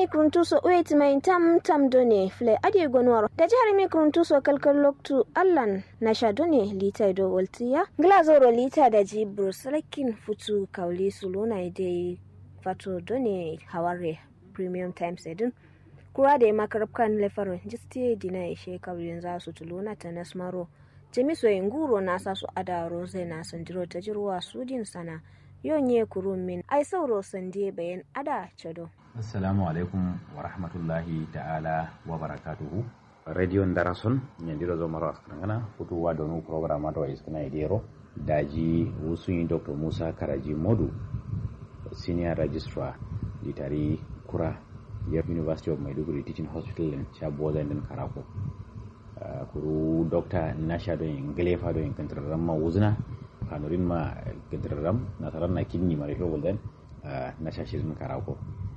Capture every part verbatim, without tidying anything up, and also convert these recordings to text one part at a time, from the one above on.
mi kruntuso wait mai tam tam done fle ade gonwaro da jihar mi kruntuso kalkal loktu allan na sha done lita do waltiya glazoro lita da jibru salakin futu kauli sulona dai fato done haware premium times edin kura da makarabkan lefaron jisti dina ishe kaulin za su tulona ta nasmaro jamiso nguro na sa su ada rose na sanjiro ta jirwa sudin sana yonye kurumin ai sauro sande bayan ada chado. Assalamu alaikum wa rahmatullahi ta'ala wa barakatuhu. Radio Ndarason nyandiro zo maro askangana futu wa donu program ato iskana idero daji usunyi Doctor Musa Karaji Modu Senior Registrar litari Kura Yep University of Maiduguri Teaching Hospital in Chaboza and Karako. Uh, kuru Doctor Nasha do in Galefa do in Kantarama Uzna Kanurin ma Kantaram Nasaran Kidney Mariko then uh, Nasha Shizm Karako.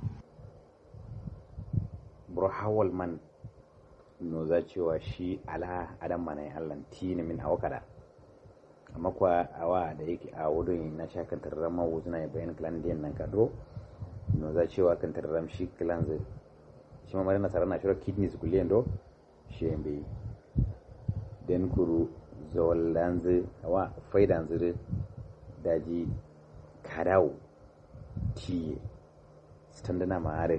Bro hawal man no za cewa shi ala adam mana Allah tina min awkada amma kwa awa da yake a wudun na shakan tarrama wuzuna ya bayan clan din nan kado no za cewa kan tarram shi clan zai shi ma mare nasara na shiro kidneys kullen do shi mbe den kuru zawallan zai awa faidan zai daji kadawo ti standana mare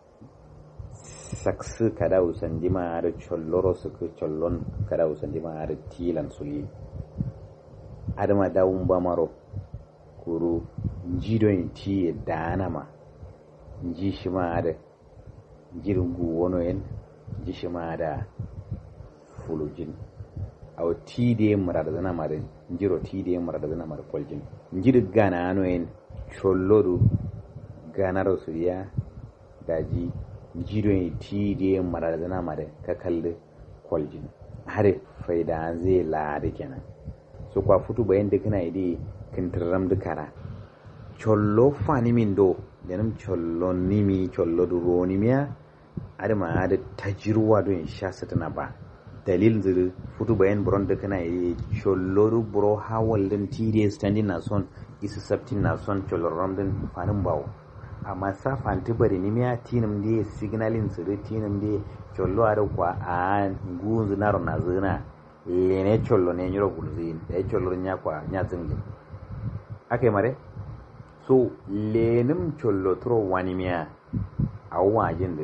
saksu kada usan dima ada cholloro suku chollon kada usan dima ada tilan suli ada ma daun ba maro kuru jido ti dana ma ji shi ma ada jirgu wono en ji shi ma ada fulujin aw ti de murada zana ma de jiro ti de murada zana ma de poljin jidu gana ano en cholloru gana rosuriya daji jidoyi ti da maradana mare ka kalli kwaljin har faida zai lari kenan so kwa futu bayan da kana ide kintarram dukara chollo fani min do danam chollo nimi chollo duro nimiya adama da tajirwa do insha satana ba dalil zuru futu bayan buron da kana ide chollo du buro hawal din ti da standing na son isu sabtin na son chollo ramdin fanin bawo amma safan tibari ni miya tinum de signalin su de tinum de chollo ada kwa a ngunzu naro na zina lene chollo ne nyoro gulzin e chollo nya kwa nya zingi akai mare so lenum chollo tro wani miya awa jinde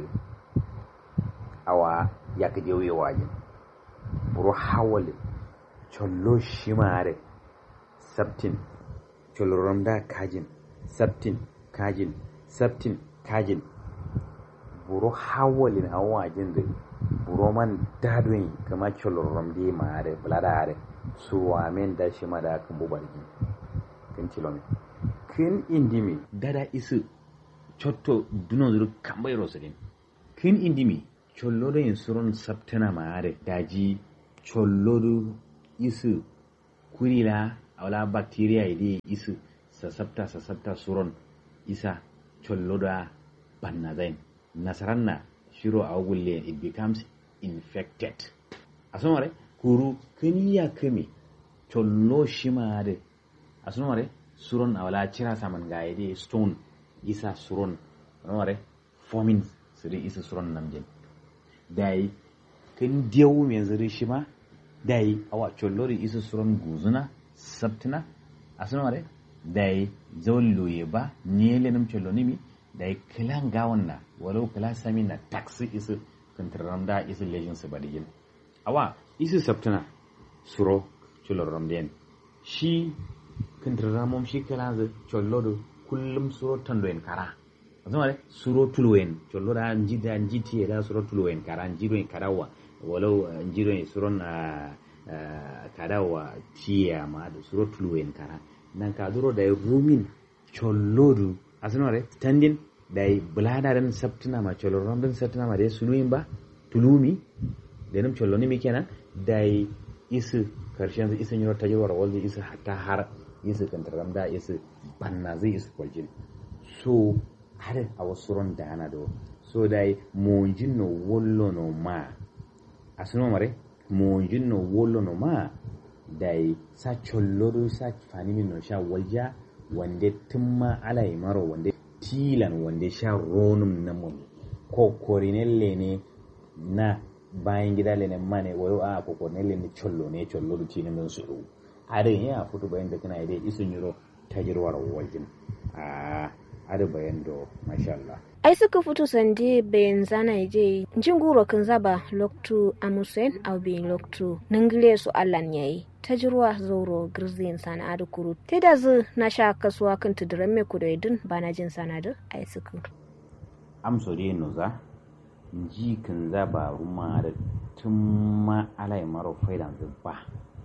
awa yakje wi wajin buru hawale chollo shimare sabtin chollo ramda kajin sabtin kajin sabtin kajin buro hawalin awajin da buro man dadwin kama cholorram di mare bladare suwa men da shi ma da kan bubarki kin tilome kin indimi dada isu chotto duno zuru kambai rosadin kin indimi chollodo in surun sabtana mare daji chollodo isu kurila awla bacteria idi isu sasabta sasabta surun isa cholloda bannazain nasaranna shiro awulle it becomes infected asomare kuru kaniya kami chollo shimade asomare suron awala chira saman gaide stone isa suron asomare forming siri isa suron namjen dai kan dewu me zuri shima dai awa chollori isa suron guzuna sabtina asomare dai zawalloye ba niyelenum cholonimi dai kilan gawanna walau kila sami na taxi isu kantaramda isu lejin su badigin awa isu sabtana suro choloramden shi kantaramom shi kala za chollodo kullum suro tandoen kara azumare suro tulwen cholloda njida njiti da suro tulwen kara njiro karawa walau njiro suron karawa tiya ma da suro tulwen kara nan ka duro da rumin chollodu asanore standing da bladaren sabtina ma cholloron din sabtina ma da sunuyin ba tulumi da nan cholloni mi kenan da isu karshen su isu nyoro tajawar waldi isu hatta har isu kantaram da isu banna zai isu kwaljin so har a wasu ron da ana do so da monjin no wollo no ma asuno mare monjin no wollo no ma dai sa chollodo sa fanimi no sha walja wande tumma alai maro wande tilan wande sha ronum namon kokorinelle ne na bayan gida le ne mane wayo a kokorinelle ne chollo ne chollo du tinin don su are ya futu bayan da kana ide isun yiro tajirwar waljin a are bayan do masha Allah ai suka fito sande bayan zana je jin guro kan zaba loktu amusen au bin loktu ningile su allan yayi tajirwa zoro girzin sana adu kuru te da zu na sha kasuwa kan tuduran me ku da idin bana jin sana da ai suka amso de noza ji kan zaba ruma da tumma alai maro faidan zubba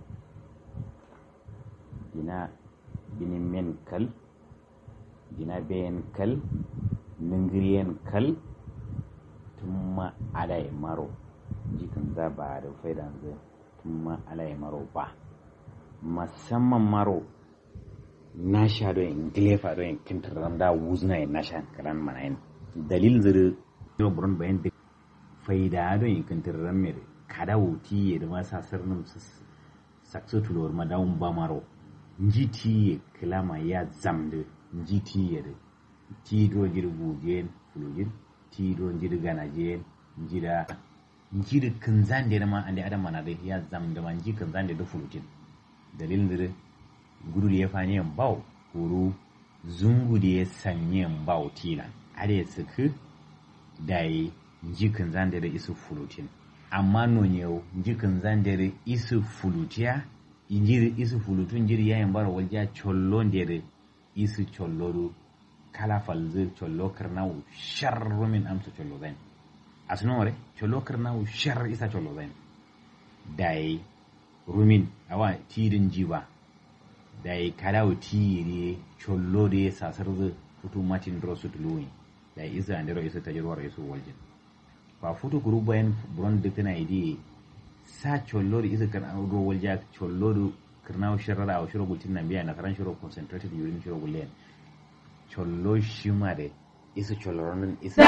dina binin men kal dina bayan kal ningiriyen kal tumma alai maro jikin zaba da faidan zai tumma alai maro ba musamman maro na sha don inglefa don kintar da wuzna yin na sha karan mana yin dalil zuru yau burin bayan da faida don kintar ramme kada wuti ya da masa sirnin sakso tulor madawun ba maro njiti kilama ya zamde njiti ya da tidro jirgu jen fulujin tidro jirga na jen jira jiri kanzan da ma ande adam mana da ya zam da man ji kanzan da fulujin dalilin da gudu da ya fani yan bawo kuru zungu da ya sanye yan bawo tilan are suku dai ji kanzan da isu fulujin amma non yau ji kanzan da isu fulutiya injiri isu fulutun jiri yayin bar walja chollon da isu cholloru kala falzir chollo karnawu sharru min amsa chollo zain asnore chollo karnawu shar isa chollo zain dai rumin awa tidin jiba dai kalawu tiri chollo de sasarzu futu matin drosu tuluwi dai isa andero isa tajirwar isu waljin ba futu gurubayen buron dukana idi sa chollo isa kan ro walja chollo karnawu sharra aw shiro bultin nan biya na karan shiro concentrated urine shiro gulen chollo shima de isu choloronin isu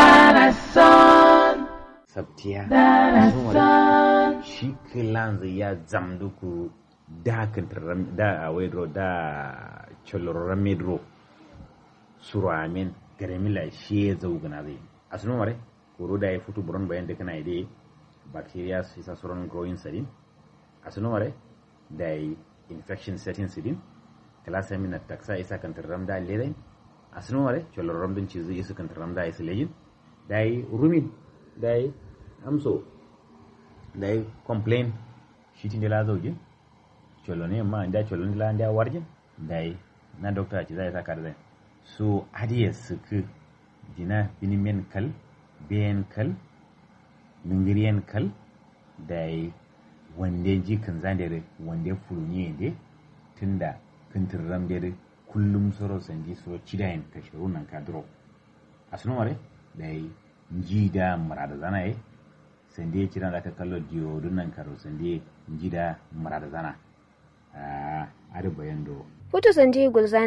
sabtiya shi kilanzu ya zamduku da kantaram da awedro da cholororan medro suramin garemila shi ya zaugana zai asinu mare koro da ya fito buron bayan da kana ide bacteria su isa suran growing sedin asinu mare da infection setting sedin clasamina taxa isa kantaram da leden asinu ware cholo ramdun chizu isu kan ramda isu lejin dai rumin dai amso dai complain shitin de la zojin cholo ne ma nda cholo ne la nda warjin dai na doctor ci zai saka da so hadiya suku dina binimen kal ben kal ningiriyen kal dai wande ji kan zandere wande fulunye de tunda kintir ramdere kullum soro sanji so cidayin kashiru nan kadro asno mare dai njida marada zana e sande cira da ka kallo diyo dunnan karo sande njida marada zana a adu bayando Futu sanje gulzan